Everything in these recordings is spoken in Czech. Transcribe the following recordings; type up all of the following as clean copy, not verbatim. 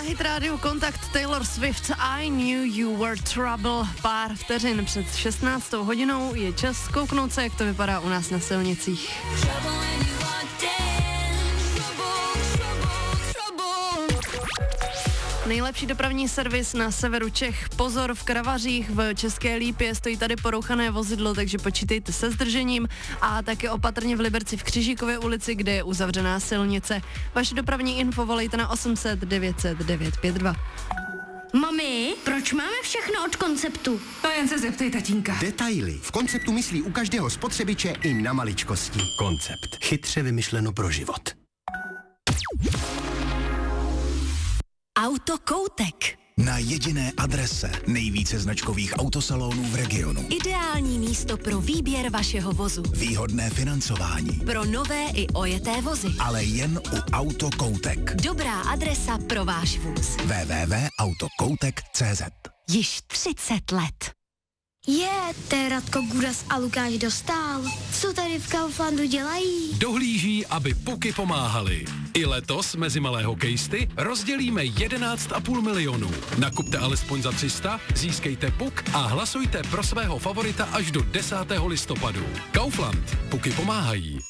Hit Radio Kontakt Taylor Swift I Knew You Were Trouble. Pár vteřin před 16. hodinou je čas kouknout se, jak to vypadá u nás na silnicích. Nejlepší dopravní servis na severu Čech. Pozor, v Kravařích v České Lípě stojí tady porouchané vozidlo, takže počítejte se zdržením a také opatrně v Liberci v Křižíkově ulici, kde je uzavřená silnice. Vaše dopravní info volejte na 800 900 952. Mami, proč máme všechno od Konceptu? To jen se zeptej tatínka. Detaily. V Konceptu myslí u každého spotřebiče i na maličkosti. Koncept. Chytře vymyšleno pro život. Autokoutek. Na jediné adrese nejvíce značkových autosalonů v regionu. Ideální místo pro výběr vašeho vozu. Výhodné financování. Pro nové i ojeté vozy. Ale jen u Autokoutek. Dobrá adresa pro váš vůz. www.autokoutek.cz. Již 30 let. To je Radko Guras a Lukáš Dostál. Co tady v Kauflandu dělají? Dohlíží, aby puky pomáhaly. I letos mezi malé hokejisty rozdělíme 11,5 milionu. Nakupte alespoň za 300, získejte puk a hlasujte pro svého favorita až do 10. listopadu. Kaufland. Puky pomáhají.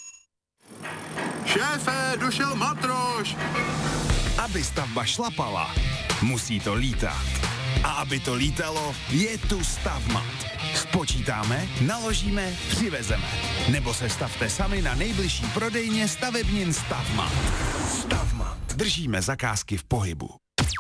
Šéfe, došel matroš! Aby stavba šlapala, musí to lítat. A aby to lítalo, je tu Stavmat. Spočítáme, naložíme, přivezeme. Nebo se stavte sami na nejbližší prodejně stavebnin Stavmat. Stavmat. Držíme zakázky v pohybu.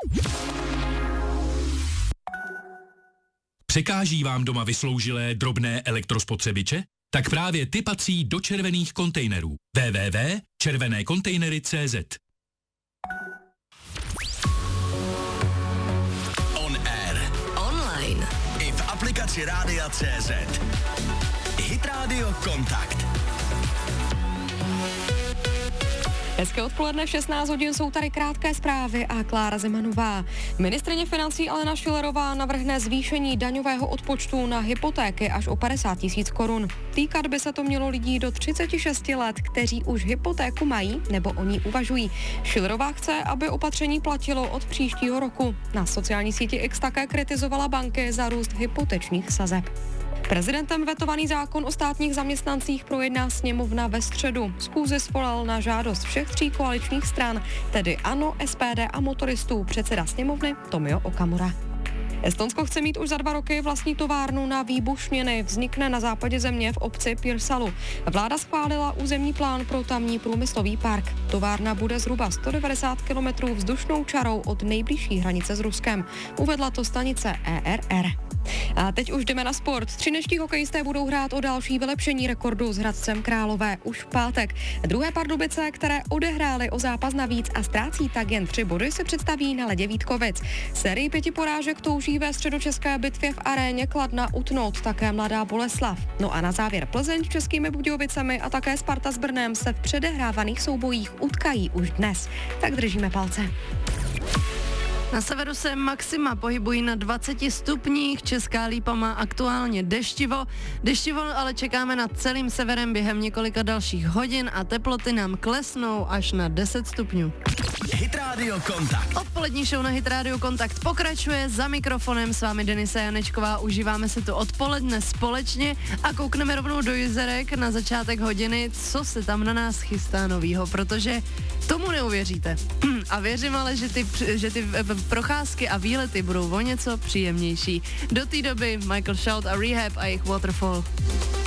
Překáží vám doma vysloužilé drobné elektrospotřebiče? Tak právě ty patří do červených kontejnerů. www.červenékontejnery.cz. I v aplikaci Rádia CZ. Hit Radio Kontakt. Hezké odpoledne, v 16 hodin jsou tady krátké zprávy a Klára Zemanová. Ministryně financí Alena Schillerová navrhne zvýšení daňového odpočtu na hypotéky až o 50 000 korun. Týkat by se to mělo lidí do 36 let, kteří už hypotéku mají nebo o ní uvažují. Schillerová chce, aby opatření platilo od příštího roku. Na sociální síti X také kritizovala banky za růst hypotečních sazeb. Prezidentem vetovaný zákon o státních zaměstnancích projedná sněmovna ve středu. Schůzi svolal na žádost všech 3 koaličních stran, tedy ANO, SPD a motoristů, předseda sněmovny Tomio Okamura. Estonsko chce mít už za 2 roky vlastní továrnu na výbušniny. Vznikne na západě země v obci Pirsalu. Vláda schválila územní plán pro tamní průmyslový park. Továrna bude zhruba 190 km vzdušnou čarou od nejbližší hranice s Ruskem. Uvedla to stanice ERR. A teď už jdeme na sport. Třinečtí hokejisté budou hrát o další vylepšení rekordu s Hradcem Králové už v pátek. Druhé Pardubice, které odehrály o zápas navíc a ztrácí tak jen 3 body, se představí na ledě Vítkovic. Sérii 5 porážek touží ve středočeské bitvě v aréně Kladna utnout také Mladá Boleslav. No a na závěr Plzeň s Českými Budějovicemi a také Sparta s Brnem se v předehrávaných soubojích utkají už dnes. Tak držíme palce. Na severu se maxima pohybují na 20 stupních, Česká Lípa má aktuálně deštivo, ale čekáme nad celým severem během několika dalších hodin a teploty nám klesnou až na 10 stupňů. Hit Radio Kontakt. Odpolední show na Hit Radio Kontakt pokračuje, za mikrofonem s vámi Denisa Janečková, užíváme si tu odpoledne společně a koukneme rovnou do jezerek na začátek hodiny, co se tam na nás chystá novýho, protože tomu neuvěříte. A věřím ale, že ty procházky a výlety budou o něco příjemnější. Do té doby Michael Shout a Rehab a jejich Waterfall.